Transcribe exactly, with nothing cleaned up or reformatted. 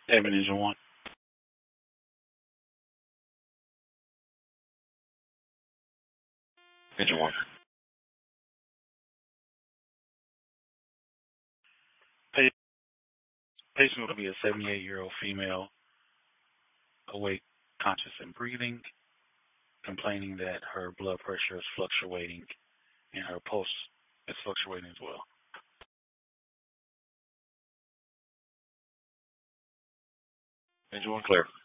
Having engine one. Engine one. Patient will be a seventy-eight-year-old female, awake, conscious, and breathing, complaining that her blood pressure is fluctuating and her pulse is fluctuating as well. Engine one clear.